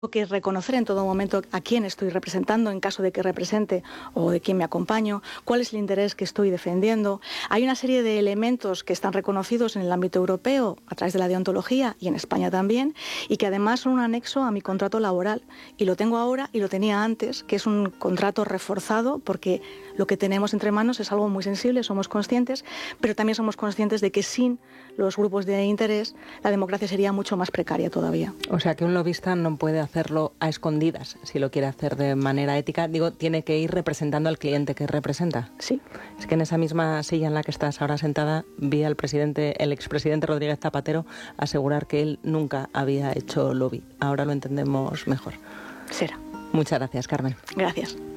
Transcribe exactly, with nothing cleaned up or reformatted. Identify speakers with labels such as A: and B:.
A: que reconocer en todo momento a quién estoy representando en caso de que represente o de quién me acompaño, cuál es el interés que estoy defendiendo. Hay una serie de elementos que están reconocidos en el ámbito europeo a través de la deontología y en España también, y que además son un anexo a mi contrato laboral. Y lo tengo ahora y lo tenía antes, que es un contrato reforzado porque lo que tenemos entre manos es algo muy sensible, somos conscientes, pero también somos conscientes de que sin los grupos de interés la democracia sería mucho más precaria todavía.
B: O sea que un lobista no puede hacerlo a escondidas, si lo quiere hacer de manera ética. Digo, tiene que ir representando al cliente que representa.
A: Sí.
B: Es que en esa misma silla en la que estás ahora sentada, vi al presidente, el expresidente Rodríguez Zapatero asegurar que él nunca había hecho lobby. Ahora lo entendemos mejor.
A: Será.
B: Muchas gracias, Carmen.
A: Gracias.